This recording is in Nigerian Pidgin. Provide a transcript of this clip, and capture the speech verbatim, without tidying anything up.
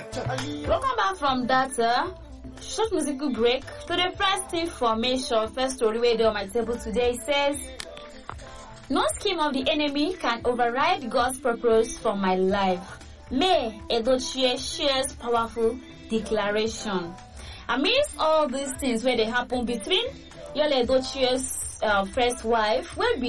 Welcome back from that uh, short musical break to the first information. First story we do on my table today says, no scheme of the enemy can override God's purpose for my life. May Edochie shares powerful declaration. Amidst all these things where they happen between Yul Edochie's uh, first wife, will be